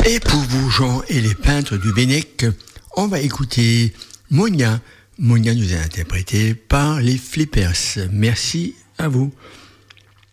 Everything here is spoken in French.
Et pour vous, Jean et les peintres du Bennec, on va écouter Monia. Monia nous est interprétée par les Flippers. Merci à vous.